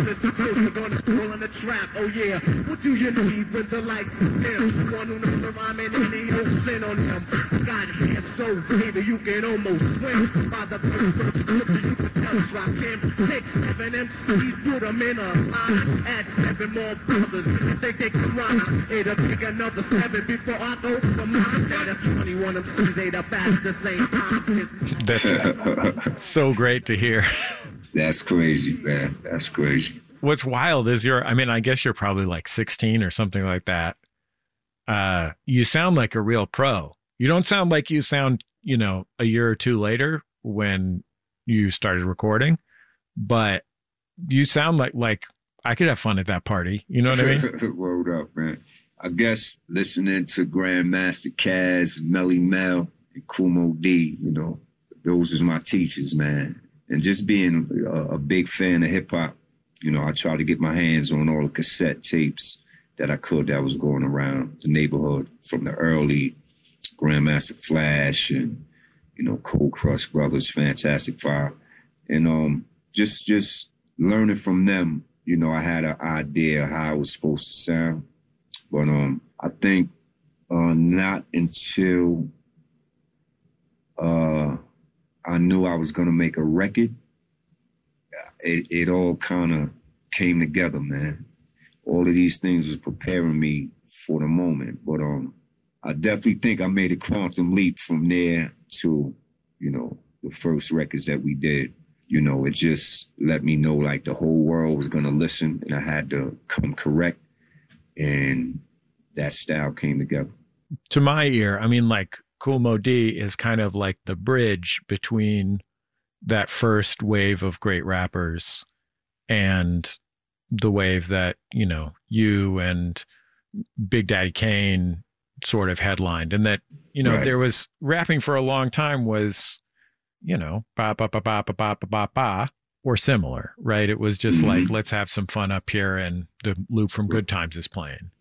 Mr. Closer on the school in the trap. Oh yeah, what do you need with the likes of him? One who knows the rhyme and any old sin on him. Got hair so baby you can almost swim. By the first you can touch rock him. 6, 7 MCs, put them in a line. Add 7 more brothers. You think they can rhyme? It'll take another 7 before I go for mine. That's 21 MCs, ain't up at the same time. That's so great to hear. That's crazy, man. That's crazy. What's wild is I guess you're probably like 16 or something like that. You sound like a real pro. You don't sound like you sound, a year or two later when you started recording, but you sound like I could have fun at that party. You know what I mean? Word up, man. I guess listening to Grandmaster Caz, Melly Mel, and Kool Moe Dee, those was my teachers, man. And just being a big fan of hip hop, I tried to get my hands on all the cassette tapes that I could that was going around the neighborhood from the early Grandmaster Flash and, Cold Crush Brothers, Fantastic Five. And just learning from them, I had an idea how it was supposed to sound. But I think not until I knew I was going to make a record, it all kind of came together, man. All of these things was preparing me for the moment. But I definitely think I made a quantum leap from there to, the first records that we did. It just let me know like the whole world was going to listen and I had to come correct. And that style came together. To my ear, Kool Moe Dee is kind of like the bridge between that first wave of great rappers and the wave that, you and Big Daddy Kane sort of headlined. And that, right. There was rapping for a long time was, ba ba ba ba ba ba ba ba or similar, right? It was just like, let's have some fun up here and the loop from Good Times is playing.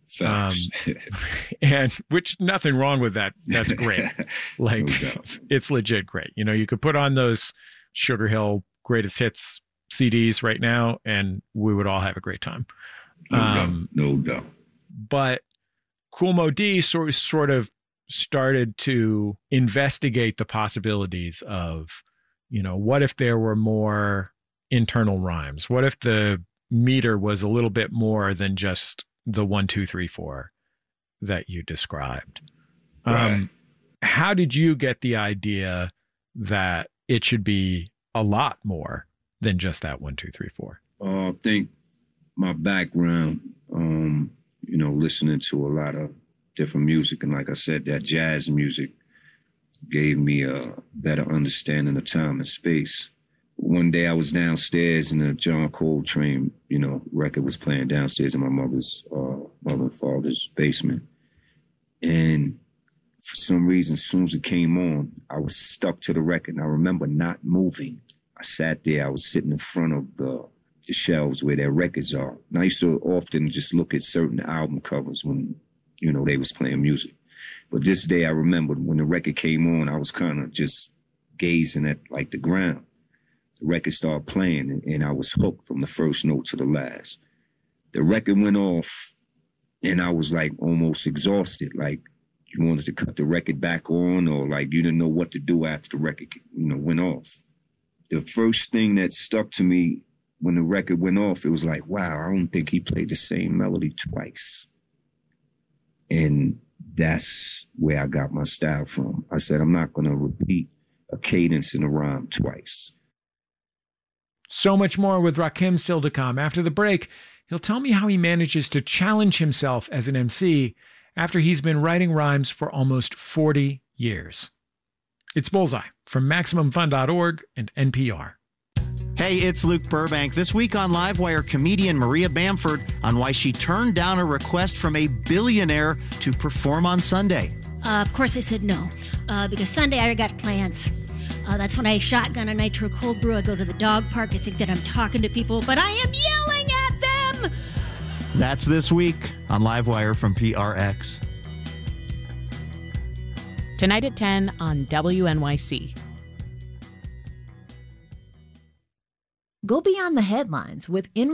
And which nothing wrong with that. That's great. Like it's legit great. You could put on those Sugar Hill greatest hits CDs right now and we would all have a great time. No doubt. But Kool Moe Dee sort of started to investigate the possibilities of, what if there were more internal rhymes? What if the meter was a little bit more than just the 1, 2, 3, 4 that you described? Right. How did you get the idea that it should be a lot more than just that 1, 2, 3, 4? I think my background, listening to a lot of different music. And like I said, that jazz music gave me a better understanding of time and space. One day I was downstairs and the John Coltrane, record was playing downstairs in my mother and father's basement. And for some reason, as soon as it came on, I was stuck to the record. And I remember not moving. I sat there, I was sitting in front of the shelves where their records are. And I used to often just look at certain album covers when, they was playing music. But this day I remembered when the record came on, I was kind of just gazing at like the ground. The record started playing and I was hooked from the first note to the last. The record went off and I was like almost exhausted. Like you wanted to cut the record back on or like you didn't know what to do after the record, went off. The first thing that stuck to me when the record went off, it was like, wow, I don't think he played the same melody twice. And that's where I got my style from. I said, I'm not going to repeat a cadence in a rhyme twice. So much more with Rakim still to come. After the break, he'll tell me how he manages to challenge himself as an MC after he's been writing rhymes for almost 40 years. It's Bullseye from MaximumFun.org and NPR. Hey, it's Luke Burbank. This week on Livewire, comedian Maria Bamford on why she turned down a request from a billionaire to perform on Sunday. Of course I said no, because Sunday I got plans. That's when I shotgun a nitro cold brew. I go to the dog park. I think that I'm talking to people, but I am yelling at them. That's this week on Livewire from PRX. Tonight at 10 on WNYC. Go beyond the headlines with